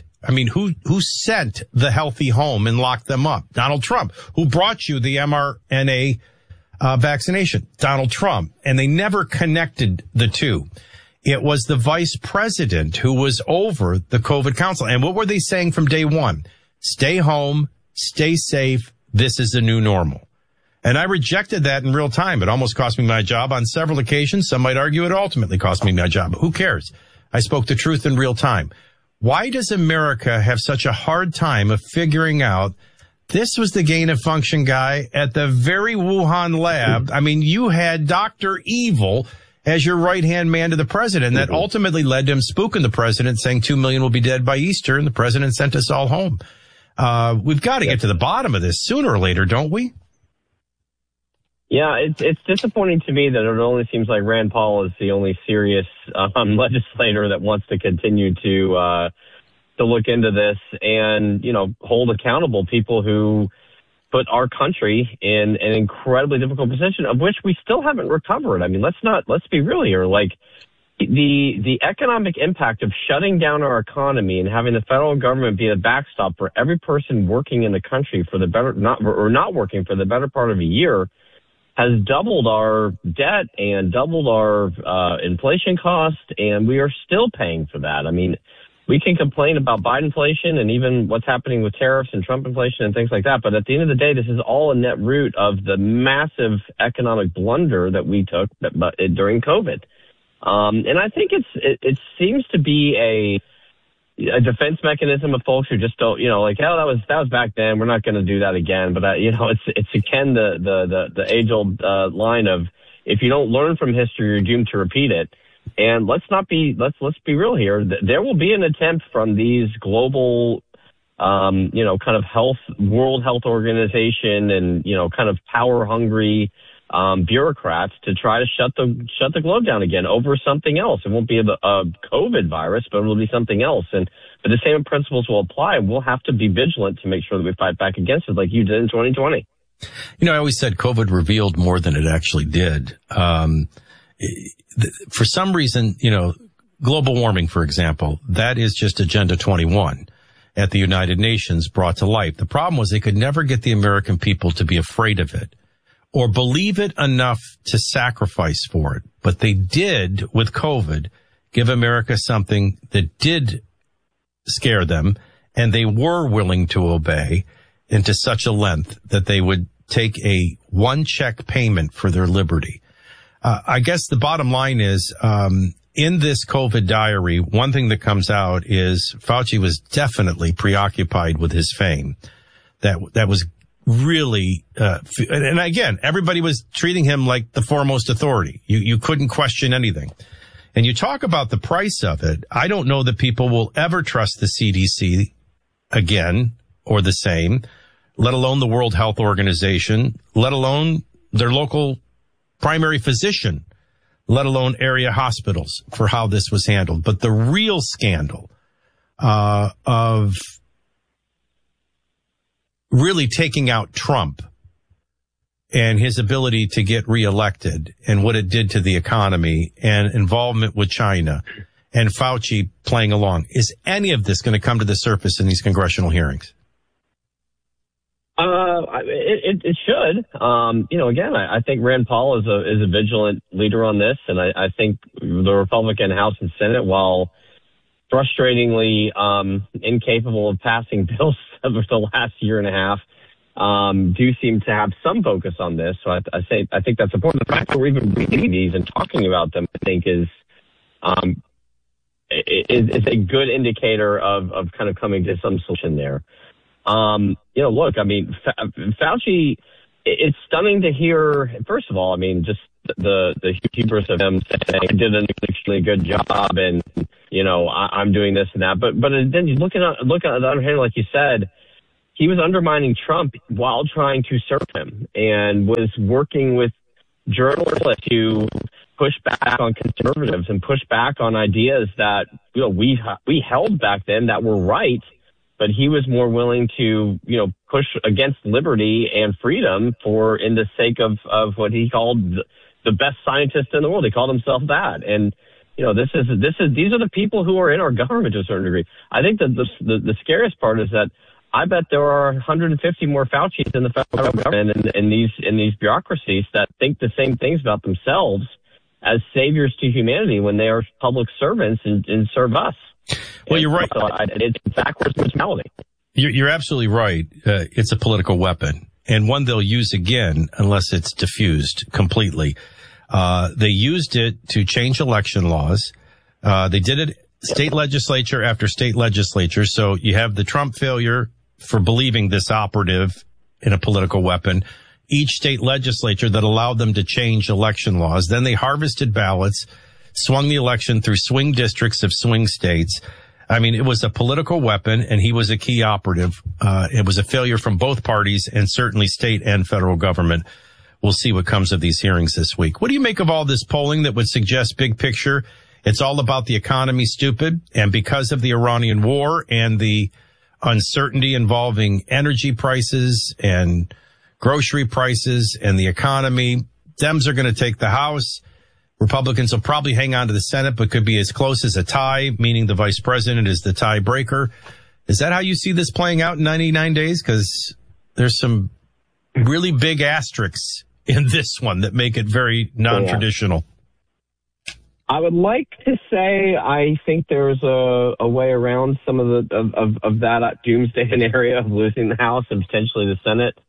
Speaker 14: sent the healthy home and locked them up? Donald Trump. Who brought you the mRNA vaccination? Donald Trump. And they never connected the two. It was the vice president who was over the COVID council. And what were they saying from day one? Stay home, stay safe. This is the new normal. And I rejected that in real time. It almost cost me my job on several occasions. Some might argue it ultimately cost me my job. But who cares? I spoke the truth in real time. Why does America have such a hard time of figuring out this was the gain of function guy at the very Wuhan lab? I mean, you had Dr. Evil as your right-hand man to the president. That ultimately led to him spooking the president, saying 2 million will be dead by Easter, and the president sent us all home. We've got to get to the bottom of this sooner or later, don't we?
Speaker 8: Yeah, it's disappointing to me that it only seems like Rand Paul is the only serious legislator that wants to continue to look into this and, hold accountable people who put our country in an incredibly difficult position, of which we still haven't recovered. I mean, let's be real here. Like, the economic impact of shutting down our economy and having the federal government be a backstop for every person working in the country for the better, not working for the better part of a year, has doubled our debt and doubled our inflation cost, and we are still paying for that. I mean, we can complain about Biden inflation and even what's happening with tariffs and Trump inflation and things like that, but at the end of the day, this is all a net root of the massive economic blunder that we took during COVID. And I think it seems to be a defense mechanism of folks who just don't, that was back then. We're not going to do that again. But it's again the age old line of, if you don't learn from history, you're doomed to repeat it. And let's be real here. There will be an attempt from these global, kind of World Health Organization and kind of power hungry bureaucrats to try to shut the globe down again over something else. It won't be a COVID virus, but it will be something else. But the same principles will apply. We'll have to be vigilant to make sure that we fight back against it, like you did in 2020.
Speaker 14: I always said COVID revealed more than it actually did. For some reason, global warming, for example, that is just Agenda 21 at the United Nations brought to life. The problem was they could never get the American people to be afraid of it or believe it enough to sacrifice for it. But they did, with COVID, give America something that did scare them, and they were willing to obey into such a length that they would take a one-check payment for their liberty. I guess the bottom line is, in this COVID diary, one thing that comes out is Fauci was definitely preoccupied with his fame. That was really, and again, everybody was treating him like the foremost authority. You couldn't question anything. And you talk about the price of it. I don't know that people will ever trust the CDC again or the same, let alone the World Health Organization, let alone their local primary physician, let alone area hospitals, for how this was handled. But the real scandal of really taking out Trump and his ability to get reelected and what it did to the economy and involvement with China
Speaker 1: and Fauci playing along. Is any of this going to come to the surface in these congressional hearings?
Speaker 8: It should. Again, I think Rand Paul is a vigilant leader on this, and I think the Republican House and Senate, while frustratingly incapable of passing bills over the last year and a half, do seem to have some focus on this. So I think that's important. The fact that we're even reading these and talking about them, I think, is a good indicator of kind of coming to some solution there. Look, I mean, Fauci, it's stunning to hear, first of all, I mean, just the hubris of him saying I did an extremely good job and, I'm doing this and that. But then you look at the other hand, like you said, he was undermining Trump while trying to serve him and was working with journalists to push back on conservatives and push back on ideas that, we held back then that were right. But he was more willing to, push against liberty and freedom in the sake of what he called the best scientist in the world. He called himself that. And, these are the people who are in our government to a certain degree. I think that the scariest part is that I bet there are 150 more Faucis in the federal government and in these bureaucracies that think the same things about themselves as saviors to humanity when they are public servants and serve us.
Speaker 1: Well, you're right.
Speaker 8: So it's backwards mentality.
Speaker 1: You're absolutely right. It's a political weapon, and one they'll use again unless it's diffused completely. They used it to change election laws. They did it state legislature after state legislature. So you have the Trump failure for believing this operative in a political weapon. Each state legislature that allowed them to change election laws. Then they harvested ballots, swung the election through swing districts of swing states. I mean, it was a political weapon, and he was a key operative. It was a failure from both parties and certainly state and federal government. We'll see what comes of these hearings this week. What do you make of all this polling that would suggest big picture? It's all about the economy, stupid. And because of the Iranian war and the uncertainty involving energy prices and grocery prices and the economy, Dems are going to take the House. Republicans will probably hang on to the Senate, but could be as close as a tie, meaning the vice president is the tiebreaker. Is that how you see this playing out in 99 days? Because there's some really big asterisks in this one that make it very non-traditional.
Speaker 8: I would like to say I think there's a way around some of that doomsday scenario of losing the House and potentially the Senate.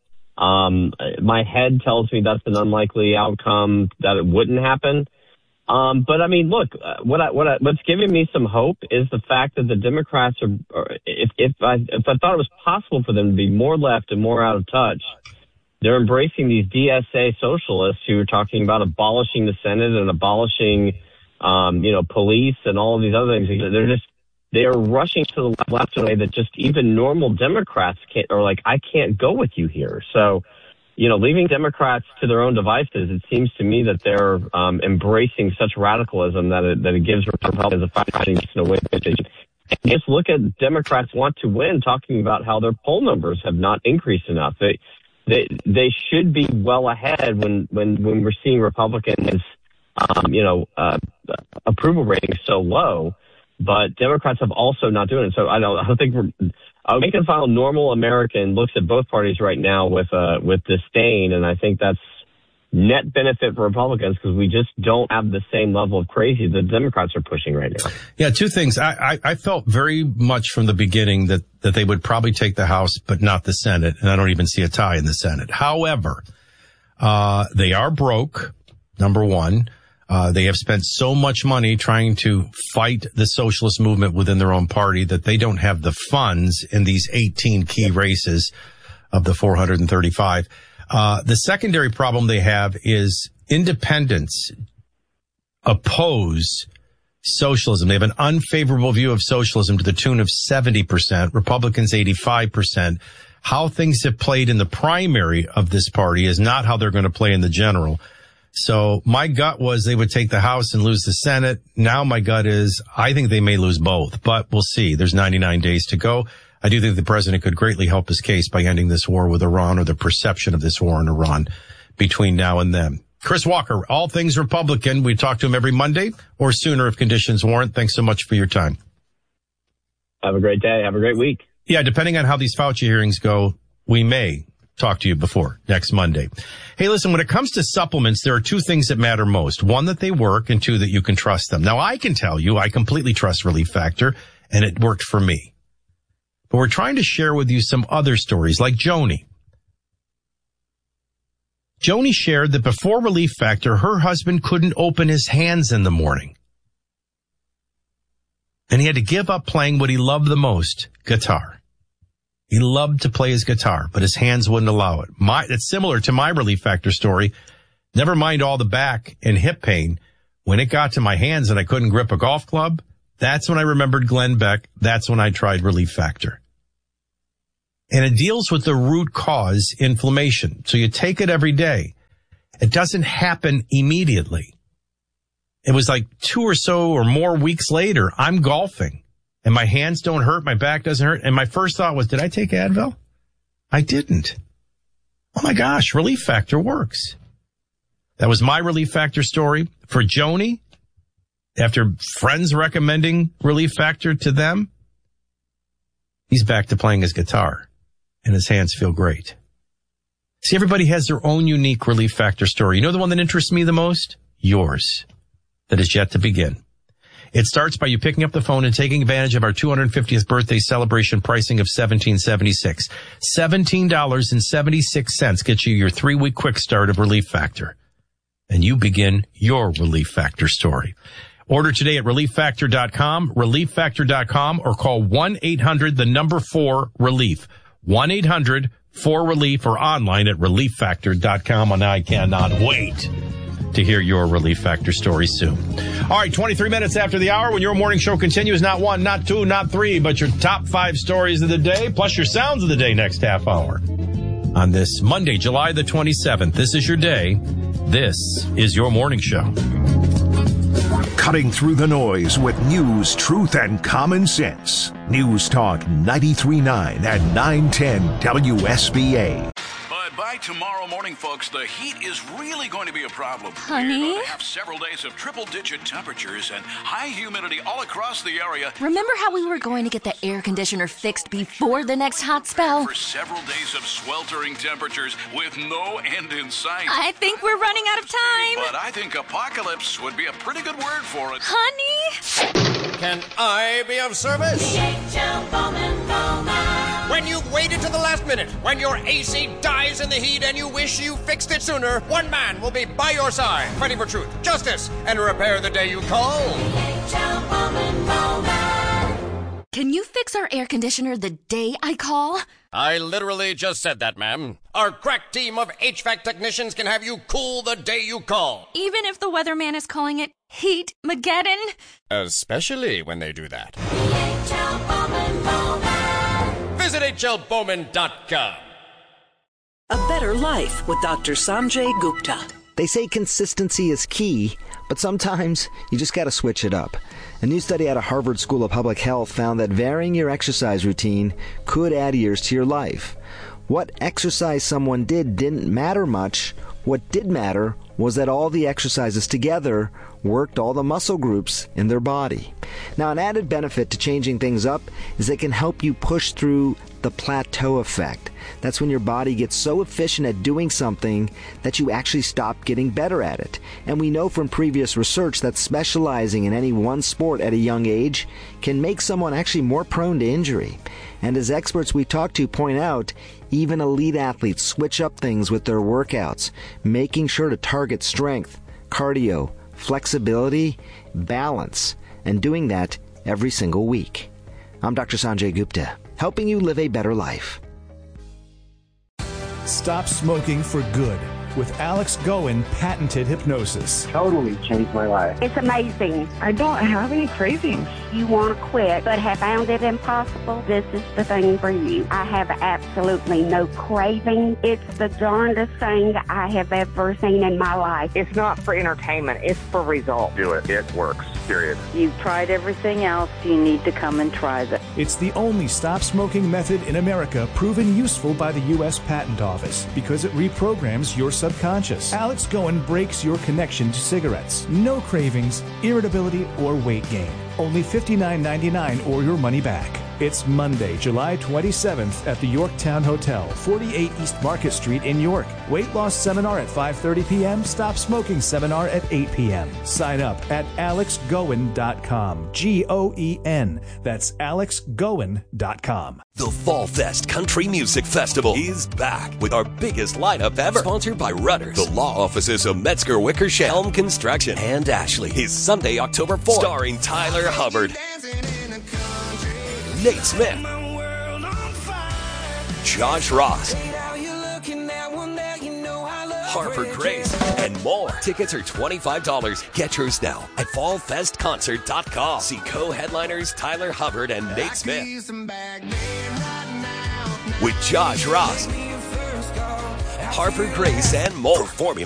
Speaker 8: My head tells me that's an unlikely outcome, that it wouldn't happen. But I mean, look, what's giving me some hope is the fact that the Democrats if I thought it was possible for them to be more left and more out of touch, they're embracing these DSA socialists who are talking about abolishing the Senate and abolishing, police and all of these other things. They are rushing to the left in a way that just even normal Democrats I can't go with you here. So, leaving Democrats to their own devices, it seems to me that they're embracing such radicalism that it gives Republicans a fighting in a way that they just look at Democrats want to win, talking about how their poll numbers have not increased enough. They should be well ahead when we're seeing Republicans, approval ratings so low. But Democrats have also not doing it. So I don't think a rank and file normal American looks at both parties right now with disdain, and I think that's net benefit for Republicans because we just don't have the same level of crazy that Democrats are pushing right now.
Speaker 1: Yeah, two things. I felt very much from the beginning that they would probably take the House, but not the Senate, and I don't even see a tie in the Senate. However, they are broke, number one. They have spent so much money trying to fight the socialist movement within their own party that they don't have the funds in these 18 key races of the 435. The secondary problem they have is independents oppose socialism. They have an unfavorable view of socialism to the tune of 70%, Republicans 85%. How things have played in the primary of this party is not how they're going to play in the general. So my gut was they would take the House and lose the Senate. Now my gut is I think they may lose both, but we'll see. There's 99 days to go. I do think the president could greatly help his case by ending this war with Iran or the perception of this war in Iran between now and then. Chris Walker, all things Republican. We talk to him every Monday or sooner if conditions warrant. Thanks so much for your time.
Speaker 8: Have a great day. Have a great week.
Speaker 1: Yeah, depending on how these Fauci hearings go, we may talk to you before next Monday. Hey, listen, when it comes to supplements, there are two things that matter most. One, that they work, and two, that you can trust them. Now, I can tell you, I completely trust Relief Factor, and it worked for me. But we're trying to share with you some other stories, like Joni. Joni shared that before Relief Factor, her husband couldn't open his hands in the morning. And he had to give up playing what he loved the most, guitar. He loved to play his guitar, but his hands wouldn't allow it. It's similar to my Relief Factor story. Never mind all the back and hip pain. When it got to my hands and I couldn't grip a golf club, that's when I remembered Glenn Beck. That's when I tried Relief Factor. And it deals with the root cause, inflammation. So you take it every day. It doesn't happen immediately. It was like 2 or so or more weeks later, I'm golfing and my hands don't hurt. My back doesn't hurt. And my first thought was, did I take Advil? I didn't. Oh my gosh, Relief Factor works. That was my Relief Factor story. For Joni, after friends recommending Relief Factor to them, he's back to playing his guitar and his hands feel great. See, everybody has their own unique Relief Factor story. You know the one that interests me the most? Yours. That is yet to begin. It starts by you picking up the phone and taking advantage of our 250th birthday celebration pricing of $17.76. $17.76 gets you your 3-week quick start of Relief Factor. And you begin your Relief Factor story. Order today at ReliefFactor.com, ReliefFactor.com, or call 1-800-4-RELIEF. 1-800-4-RELIEF, or online at ReliefFactor.com. And I cannot wait to hear your Relief Factor story soon. All right, 23 minutes after the hour, when your morning show continues, not 1, not 2, not 3, but your top 5 stories of the day, plus your sounds of the day next half hour. On this Monday, July the 27th, this is your day. This is your morning show.
Speaker 2: Cutting through the noise with news, truth, and common sense. News Talk 93.9 and 910 WSBA.
Speaker 28: By tomorrow morning, folks, the heat is really going to be a problem.
Speaker 3: Honey?
Speaker 28: We're going to have several days of triple-digit temperatures and high humidity all across the area.
Speaker 3: Remember how we were going to get the air conditioner fixed before the next hot spell?
Speaker 28: For several days of sweltering temperatures with no end in sight.
Speaker 3: I think we're running out of time.
Speaker 28: But I think apocalypse would be a pretty good word for it.
Speaker 3: Honey?
Speaker 9: Can I be of service?
Speaker 3: DHL Bowman Bowman.
Speaker 9: When you've waited to the last minute, when your AC dies in the heat and you wish you fixed it sooner, one man will be by your side, fighting for truth, justice, and repair the day you call.
Speaker 3: DHL Bowman Bowman. Can you fix our air conditioner the day I call?
Speaker 9: I literally just said that, ma'am. Our crack team of HVAC technicians can have you cool the day you call.
Speaker 3: Even if the weatherman is calling it Heat-mageddon?
Speaker 9: Especially when they do that.
Speaker 3: DHL Bowman Bowman.
Speaker 9: Visit HLBowman.com.
Speaker 4: A Better Life with Dr. Sanjay Gupta.
Speaker 5: They say consistency is key, but sometimes you just got to switch it up. A new study out of Harvard School of Public Health found that varying your exercise routine could add years to your life. What exercise someone did didn't matter much. What did matter was that all the exercises together worked all the muscle groups in their body. Now, an added benefit to changing things up is they can help you push through the plateau effect. That's when your body gets so efficient at doing something that you actually stop getting better at it. And we know from previous research that specializing in any one sport at a young age can make someone actually more prone to injury. And as experts we talk to point out, even elite athletes switch up things with their workouts, making sure to target strength, cardio, flexibility, balance, and doing that every single week. I'm Dr. Sanjay Gupta, helping you live a better life.
Speaker 10: Stop smoking for good with Alex Goen patented hypnosis.
Speaker 11: Totally changed my life.
Speaker 12: It's amazing. I don't have any cravings. You want to quit, but have found it impossible? This is the thing for you. I have absolutely no craving. It's the darndest thing I have ever seen in my life.
Speaker 11: It's not for entertainment. It's for results.
Speaker 13: Do it. It works. Period.
Speaker 15: You've tried everything else. You need to come and try this.
Speaker 10: It's the only stop smoking method in America proven useful by the U.S. Patent Office because it reprograms your subconscious. Alex Goen breaks your connection to cigarettes. No cravings, irritability, or weight gain. Only $59.99 or your money back. It's Monday, July 27th at the Yorktown Hotel, 48 East Market Street in York. Weight loss seminar at 5:30 p.m. Stop smoking seminar at 8 p.m. Sign up at alexgoen.com. Goen. That's alexgoen.com.
Speaker 13: The Fall Fest Country Music Festival is back with our biggest lineup ever. Sponsored by Rudders, the law offices of Metzger Wickersham, Helm Construction, and Ashley. Is Sunday, October 4th. Starring Tyler Hubbard, Nate Smith, Josh Ross, Harper Grace, and more. Tickets are $25. Get yours now at fallfestconcert.com. See co-headliners Tyler Hubbard and Nate Smith with Josh Ross, Harper Grace, and more. Performing